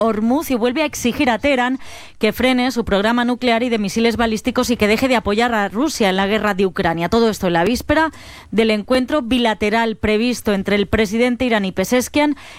Hormuz y vuelve a exigir a Teherán que frene su programa nuclear y de misiles balísticos y que deje de apoyar a Rusia en la guerra de Ucrania. Todo esto en la víspera del encuentro bilateral previsto entre el presidente iraní Pezeshkian